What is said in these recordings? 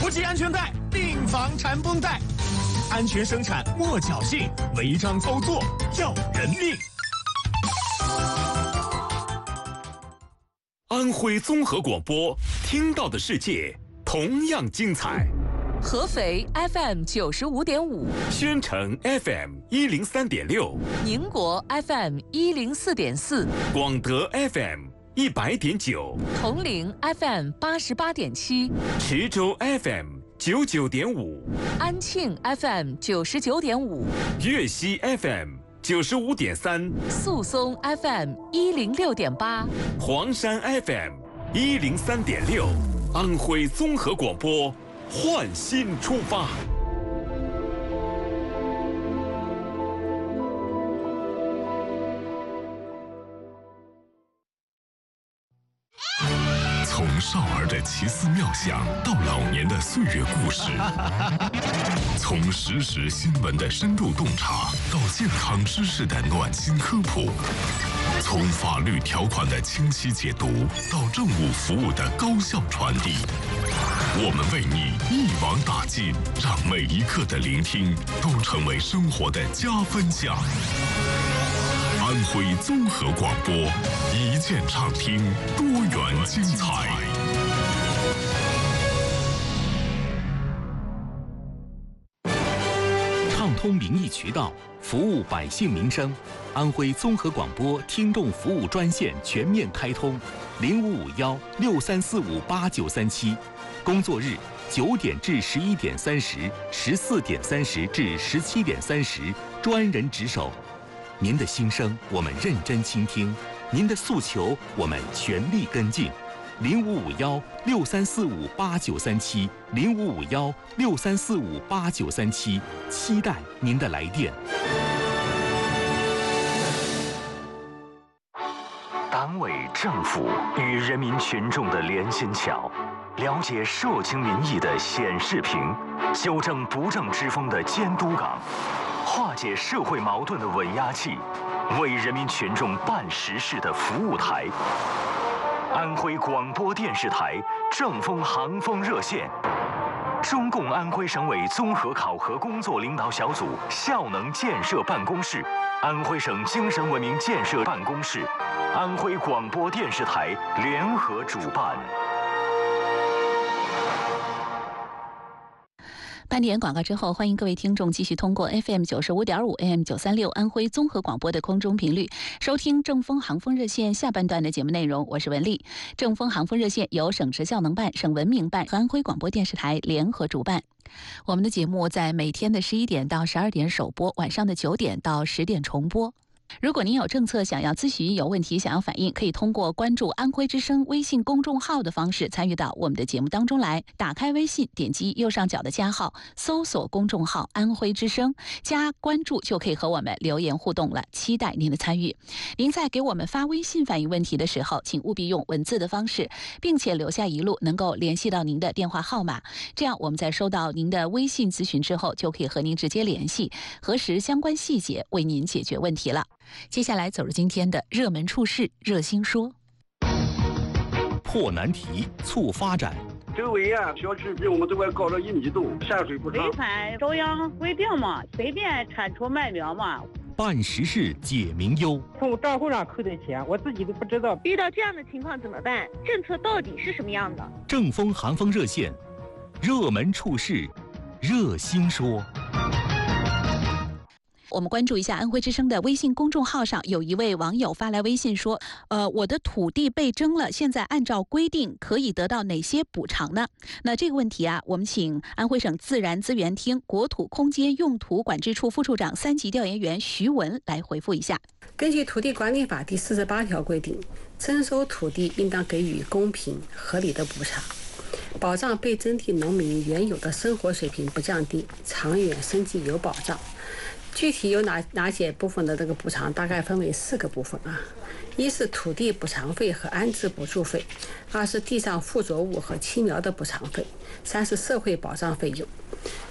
系安全带，定防缠绷带。安全生产莫侥幸，违章操作要人命。安徽综合广播，听到的世界同样精彩。 合肥 FM 95.5， 宣城 FM 103.6， 宁国 FM 104.4， 广德 FM 100.9， 铜陵 FM 88.7， 池州 FM 99.5， 安庆 FM 99.5， 粤西 FM 95.3， 宿松 FM 106.8， 黄山 FM 103.6，安徽综合广播，焕新出发。 从少儿的奇思妙想到老年的岁月故事，从实时新闻的深度洞察到健康知识的暖心科普，从法律条款的清晰解读到政务服务的高效传递，我们为你一网打尽，让每一刻的聆听都成为生活的加分项。安徽综合广播，一键畅听，多元精彩。 畅通民意渠道，服务百姓民生。安徽综合广播听众服务专线全面开通，055163458937，工作日9点至11点30、14点30至17点30，专人值守。您的心声我们认真倾听，您的诉求我们全力跟进。055163458937，055163458937，期待您的来电。 党委政府与人民群众的连心桥，了解社情民意的显示屏，修正不正之风的监督岗，化解社会矛盾的稳压器，为人民群众办实事的服务台。安徽广播电视台正风航风热线，中共安徽省委综合考核工作领导小组效能建设办公室，安徽省精神文明建设办公室，安徽广播电视台联合主办。 半点广告之后，欢迎各位听众继续通过 FM 95.5 AM 936安徽综合广播的空中频率收听正风航风热线下半段的节目内容。我是文丽。正风航风热线由省直效能办、省文明办和安徽广播电视台联合主办。我们的节目在每天的11点到12点首播，晚上的9点到10点重播。如果您有政策想要咨询、有问题想要反映，可以通过关注安徽之声微信公众号的方式参与到我们的节目当中来。打开微信，点击右上角的加号，搜索公众号安徽之声，加关注就可以和我们留言互动了，期待您的参与。您在给我们发微信反映问题的时候，请务必用文字的方式，并且留下一路能够联系到您的电话号码，这样我们在收到您的微信咨询之后，就可以和您直接联系，核实相关细节，为您解决问题了。接下来走入今天的热门处事热心说， 破难题促发展。 周围小区比我们这块高了1米多，下水不畅。 违反中央规定嘛，随便铲除卖苗嘛。 办实事解民忧。 从账户上扣的钱，我自己都不知道。 遇到这样的情况怎么办？政策到底是什么样的？ 正风寒风热线，热门处事热心说。 我们关注一下安徽之声的微信公众号上，有一位网友发来微信说，我的土地被征了，现在按照规定可以得到哪些补偿呢？那这个问题啊，我们请安徽省自然资源厅国土空间用途管制处副处长3级调研员徐文来回复一下。 根据《土地管理法》第48条规定，征收土地应当给予公平合理的补偿，保障被征地农民原有的生活水平不降低，长远生计有保障。具体有哪些部分的这个补偿，大概分为4个部分啊。一是土地补偿费和安置补助费，2是地上附着物和青苗的补偿费，3是社会保障费用。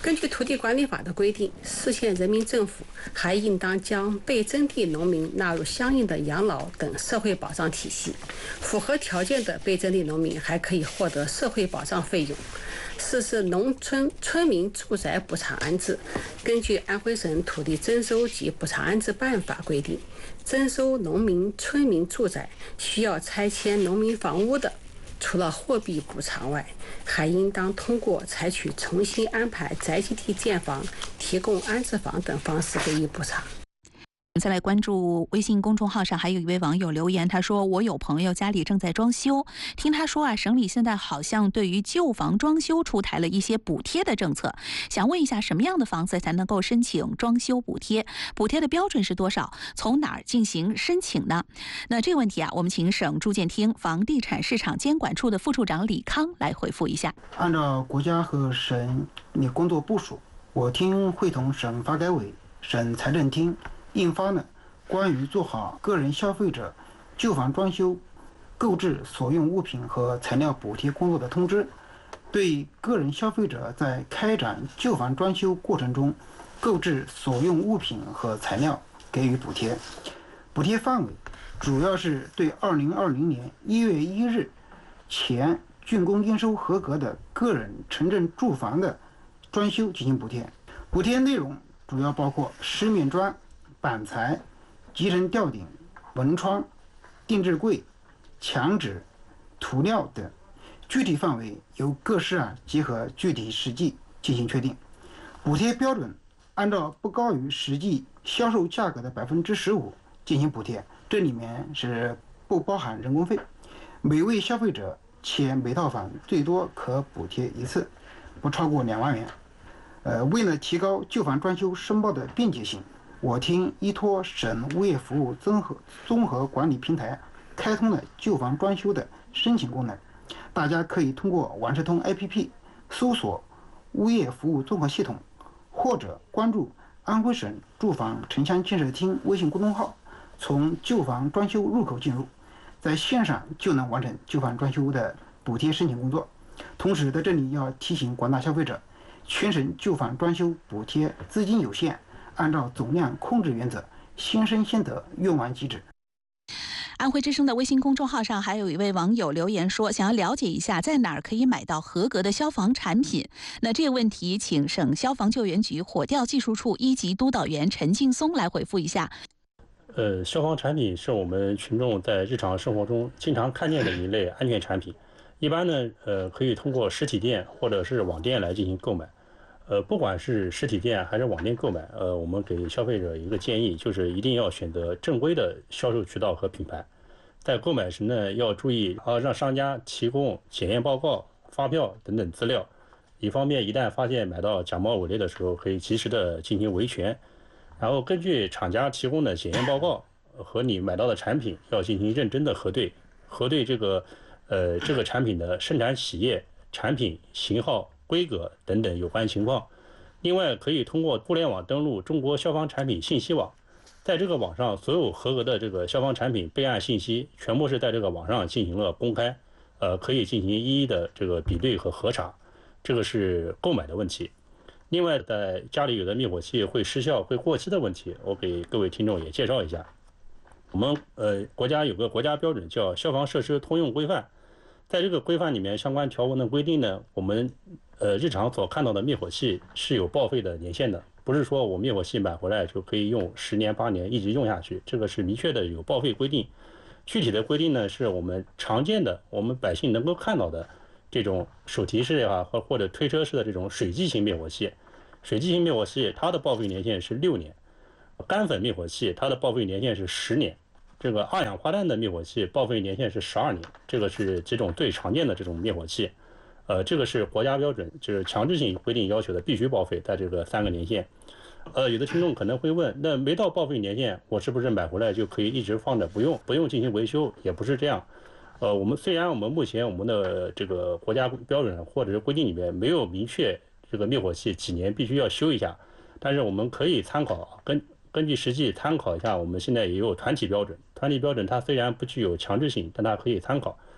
根据土地管理法的规定，市县人民政府还应当将被征地农民纳入相应的养老等社会保障体系。符合条件的被征地农民还可以获得社会保障费用。实施农村村民住宅补偿安置。根据安徽省土地征收及补偿安置办法规定，征收农民村民住宅需要拆迁农民房屋的，除了货币补偿外，还应当通过采取重新安排宅基地建房、提供安置房等方式给予补偿。 再来关注微信公众号上还有一位网友留言，他说我有朋友家里正在装修，听他说啊，省里现在好像对于旧房装修出台了一些补贴的政策，想问一下什么样的房子才能够申请装修补贴？补贴的标准是多少？从哪儿进行申请呢？那这个问题啊，我们请省住建厅房地产市场监管处的副处长李康来回复一下。 按照国家和省里工作部署，我厅会同省发改委、省财政厅印发了关于做好个人消费者旧房装修购置所用物品和材料补贴工作的通知，对个人消费者在开展旧房装修过程中购置所用物品和材料给予补贴。补贴范围主要是对2020年1月1日前竣工验收合格的个人城镇住房的装修进行补贴。补贴内容主要包括石面砖、板材、集成吊顶、门窗、定制柜、墙纸、涂料等，具体范围由各市结合具体实际进行确定。补贴标准按照不高于实际销售价格的15%进行补贴，这里面是不包含人工费。每位消费者且每套房最多可补贴一次，不超过2万元。为了提高旧房装修申报的便捷性，我厅依托省物业服务综合管理平台，开通了旧房装修的申请功能。大家可以通过网视通 APP 搜索物业服务综合系统，或者关注安徽省住房城乡建设厅微信公众号，从旧房装修入口进入，在线上就能完成旧房装修的补贴申请工作。同时在这里要提醒广大消费者，全省旧房装修补贴资金有限，按照总量控制原则，先生先得，用完即止。 安徽之声的微信公众号上还有一位网友留言说，想要了解一下在哪儿可以买到合格的消防产品。那这个问题请省消防救援局火调技术处1级督导员陈劲松来回复一下。 消防产品是我们群众在日常生活中经常看见的一类安全产品。一般呢，可以通过实体店或者是网店来进行购买。不管是实体店还是网店购买，我们给消费者一个建议，就是一定要选择正规的销售渠道和品牌。在购买时呢，要注意让商家提供检验报告、发票等等资料，以方便一旦发现买到假冒伪劣的时候，可以及时的进行维权。然后根据厂家提供的检验报告和你买到的产品要进行认真的核对这个产品的生产企业、产品型号、规格等等有关情况。另外，可以通过互联网登录中国消防产品信息网，在这个网上所有合格的这个消防产品备案信息全部是在这个网上进行了公开，可以进行一一的这个比对和核查。这个是购买的问题。另外，在家里有的灭火器会失效、会过期的问题，我给各位听众也介绍一下。我们国家有个国家标准叫《消防设施通用规范》，在这个规范里面相关条文的规定呢，我们日常所看到的灭火器是有报废的年限的，不是说我灭火器买回来就可以用10年8年一直用下去，这个是明确的有报废规定。具体的规定呢，是我们常见的我们百姓能够看到的这种手提式或者推车式的这种水剂型灭火器。水剂型灭火器它的报废年限是6年，干粉灭火器它的报废年限是10年，这个二氧化氮的灭火器报废年限是12年。这个是几种最常见的这种灭火器。这个是国家标准，就是强制性规定要求的，必须报废在这个3个年限。有的听众可能会问，那没到报废年限，我是不是买回来就可以一直放着不用进行维修？也不是这样。虽然我们目前我们的这个国家标准或者是规定里面没有明确这个灭火器几年必须要修一下，但是我们可以参考根据实际参考一下，我们现在也有团体标准。团体标准它虽然不具有强制性，但它可以参考。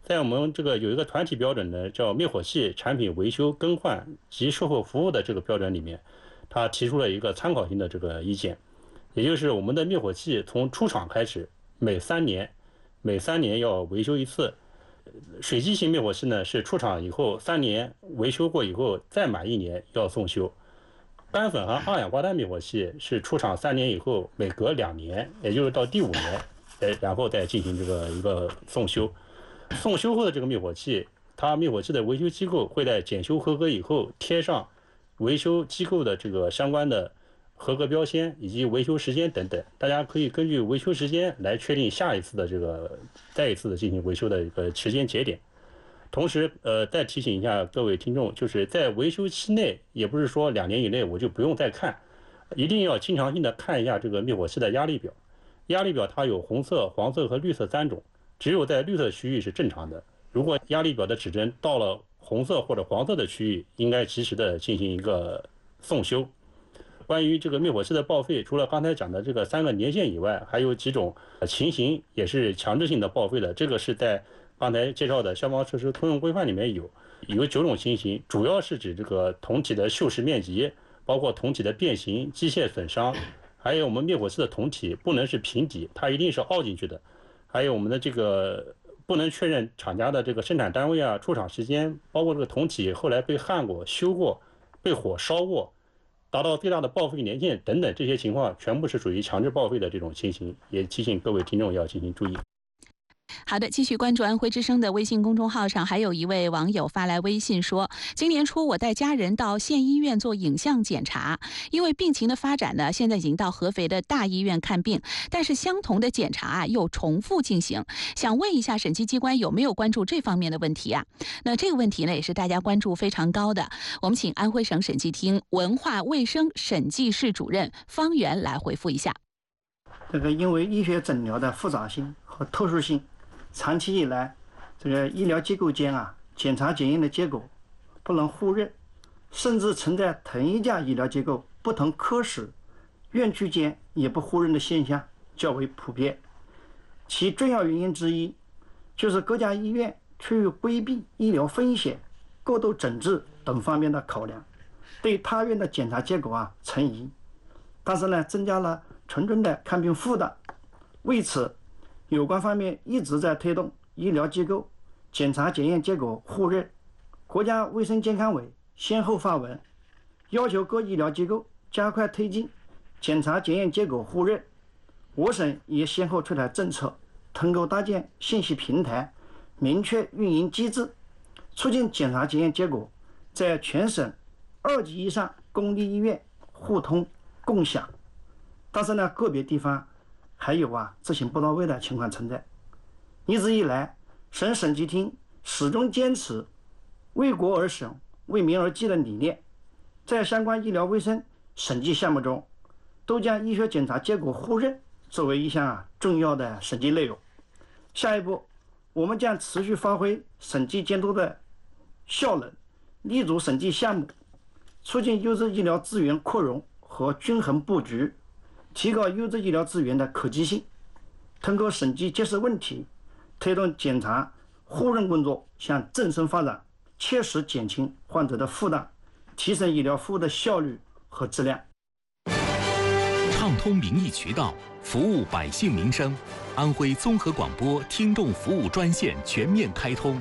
在我们这个有一个团体标准呢，叫灭火器产品维修更换及售后服务的这个标准里面，他提出了一个参考性的这个意见，也就是我们的灭火器从出厂开始，每3年要维修一次。水基型灭火器呢是出厂以后3年维修过以后再满1年要送修。干粉和二氧化碳灭火器是出厂3年以后每隔2年，也就是到第5年，然后再进行这个一个送修。送修后的这个灭火器，它灭火器的维修机构会在检修合格以后贴上维修机构的这个相关的合格标签以及维修时间等等，大家可以根据维修时间来确定下一次的这个再一次的进行维修的一个时间节点。同时再提醒一下各位听众，就是在维修期内，也不是说2年以内我就不用再看，一定要经常性的看一下这个灭火器的压力表。压力表它有红色、黄色和绿色3种，只有在绿色区域是正常的。如果压力表的指针到了红色或者黄色的区域，应该及时的进行一个送修。关于这个灭火器的报废，除了刚才讲的这个3个年限以外，还有几种情形也是强制性的报废的。这个是在刚才介绍的消防设施通用规范里面有9种情形，主要是指这个铜体的锈蚀面积，包括铜体的变形、机械损伤，还有我们灭火器的铜体不能是平底，它一定是凹进去的，还有我们的这个不能确认厂家的这个生产单位啊、出厂时间，包括这个铜体后来被焊过、修过、被火烧过，达到最大的报废年限等等，这些情况全部是属于强制报废的这种情形，也提醒各位听众要进行注意。 好的，继续关注安徽之声的微信公众号上，还有一位网友发来微信说，今年初我带家人到县医院做影像检查，因为病情的发展呢，现在已经到合肥的大医院看病，但是相同的检查又重复进行，想问一下审计机关有没有关注这方面的问题啊？那这个问题呢，也是大家关注非常高的，我们请安徽省审计厅文化卫生审计室主任方源来回复一下。 这个因为医学诊疗的复杂性和特殊性，长期以来，这个医疗机构间检查检验的结果不能互认，甚至存在同一家医疗机构不同科室、院区间也不互认的现象较为普遍。其重要原因之一，就是各家医院出于规避医疗风险、过度诊治等方面的考量，对他院的检查结果存疑，但是呢，增加了群众的看病负担。为此，有关方面一直在推动医疗机构检查检验结果互认。国家卫生健康委先后发文，要求各医疗机构加快推进检查检验结果互认。我省也先后出台政策，通过搭建信息平台，明确运营机制，促进检查检验结果在全省2级以上公立医院互通共享。但是呢，个别地方还有执行不到位的情况存在。一直以来，省审计厅始终坚持为国而审、为民而计的理念，在相关医疗卫生审计项目中，都将医学检查结果互认作为一项重要的审计内容。下一步，我们将持续发挥审计监督的效能，立足审计项目，促进优质医疗资源扩容和均衡布局，提高优质医疗资源的可及性。通过审计揭示问题，推动检查互认工作向正声发展，切实减轻患者的负担，提升医疗服务的效率和质量。 畅通民意渠道，服务百姓民生。安徽综合广播听众服务专线全面开通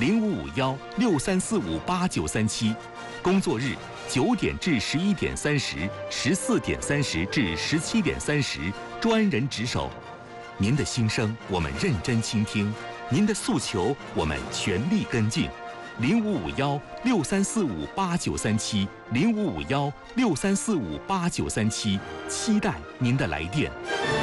，0551-63458937，工作日9点至11点30、14点30至17点30，专人值守。您的心声我们认真倾听，您的诉求我们全力跟进。0551-63458937 0551-63458937，期待您的来电。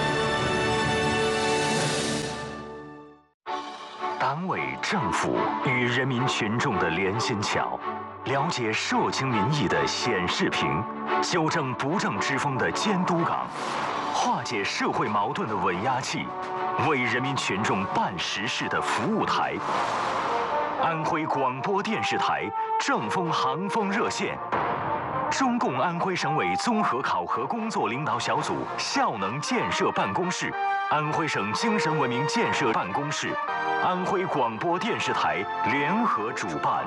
党委政府与人民群众的连心桥，了解社情民意的显示屏，纠正不正之风的监督岗，化解社会矛盾的稳压器，为人民群众办实事的服务台。安徽广播电视台正风航风热线，中共安徽省委综合考核工作领导小组效能建设办公室，安徽省精神文明建设办公室安徽广播电视台联合主办。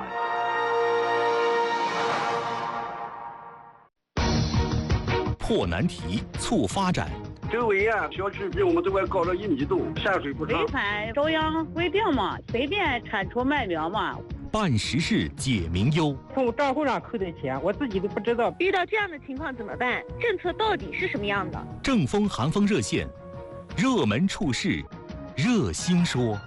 破难题，促发展。 周围小区比我们这块高了1米多，下水不畅。 潍坊中央规定嘛，随便产出卖苗嘛。 办实事，解民忧。 从账户上扣的钱，我自己都不知道。 遇到这样的情况怎么办？政策到底是什么样的？ 正风寒风热线，热门处事，热心说。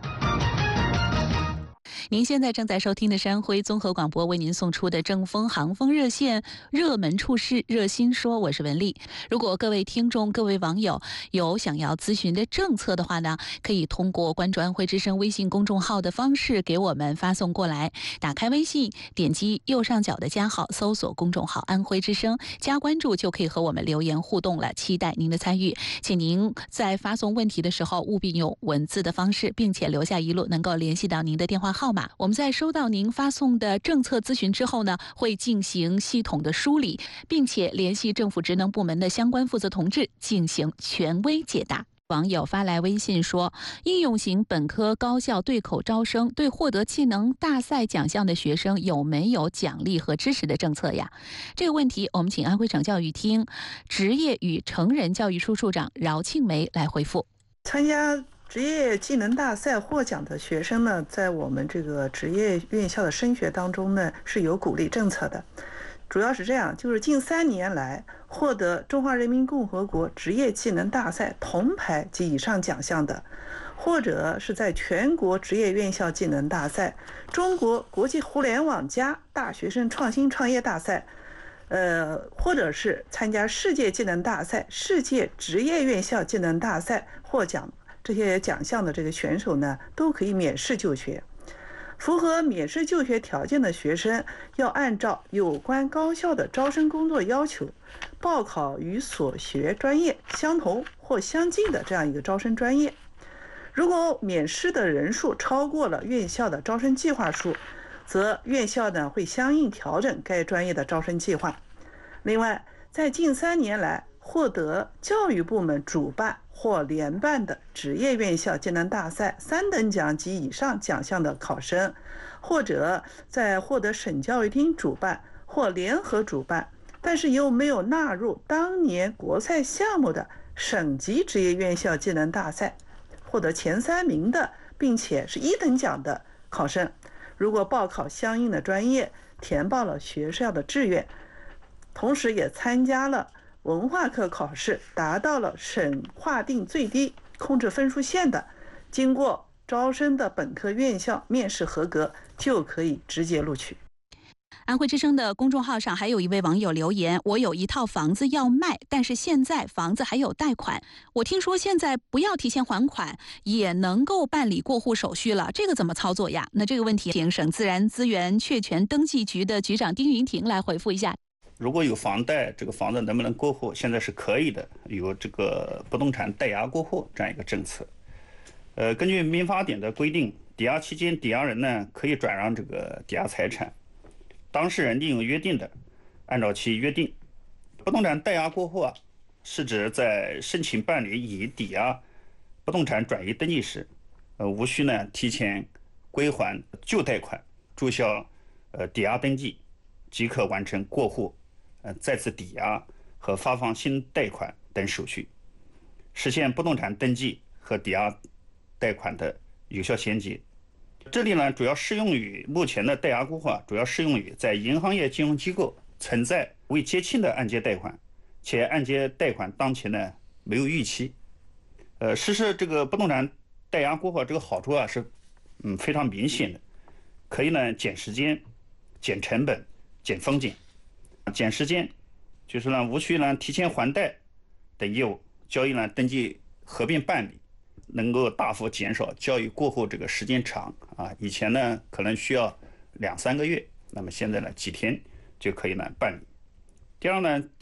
您现在正在收听的是安徽综合广播为您送出的正风航风热线热门处事热心说，我是文丽。如果各位听众、各位网友有想要咨询的政策的话呢，可以通过关注安徽之声微信公众号的方式给我们发送过来。打开微信，点击右上角的加号，搜索公众号安徽之声，加关注就可以和我们留言互动了，期待您的参与。请您在发送问题的时候务必用文字的方式，并且留下一路能够联系到您的电话号码。我们在收到您发送的政策咨询之后呢，会进行系统的梳理，并且联系政府职能部门的相关负责同志进行权威解答。网友发来微信说，应用型本科高校对口招生对获得技能大赛奖项的学生有没有奖励和支持的政策呀？这个问题我们请安徽省教育厅职业与成人教育处处长饶庆梅来回复。 参加职业技能大赛获奖的学生呢，在我们这个职业院校的升学当中呢，是有鼓励政策的。主要是这样，就是近3年来获得中华人民共和国职业技能大赛铜牌及以上奖项的，或者是在全国职业院校技能大赛、中国国际互联网加大学生创新创业大赛，或者是参加世界技能大赛、世界职业院校技能大赛获奖这些奖项的这个选手呢，都可以免试就学。符合免试就学条件的学生要按照有关高校的招生工作要求，报考与所学专业相同或相近的这样一个招生专业。如果免试的人数超过了院校的招生计划数，则院校呢会相应调整该专业的招生计划。另外，在近3年来获得教育部门主办或联办的职业院校技能大赛3等奖及以上奖项的考生，或者在获得省教育厅主办或联合主办，但是又没有纳入当年国赛项目的省级职业院校技能大赛，获得前3名的，并且是1等奖的考生，如果报考相应的专业，填报了学校的志愿，同时也参加了文化课考试，达到了省划定最低控制分数线的，经过招生的本科院校面试合格，就可以直接录取。 安徽之声的公众号上还有一位网友留言，我有一套房子要卖，但是现在房子还有贷款，我听说现在不要提前还款也能够办理过户手续了，这个怎么操作呀？那这个问题请省自然资源确权登记局的局长丁云婷来回复一下。 如果有房贷，这个房子能不能过户，现在是可以的，有这个不动产贷押过户这样一个政策。根据民法典的规定，抵押期间抵押人呢可以转让这个抵押财产，当事人另有约定的，按照其约定。不动产贷押过户是指在申请办理已抵押不动产转移登记时，无需呢提前归还旧贷款，注销抵押登记，即可完成过户、再次抵押和发放新贷款等手续，实现不动产登记和抵押贷款的有效衔接。这里呢，主要适用于目前的贷押过户主要适用于在银行业金融机构存在未结清的按揭贷款，且按揭贷款当前呢没有逾期。实施这个不动产贷押过户这个好处是非常明显的，可以呢减时间、减成本、减风险。减时间就是呢无需呢提前还贷等业务交易呢登记合并办理，能够大幅减少交易过户这个时间长以前呢可能需要2-3个月，那么现在呢几天就可以呢办理。第二呢，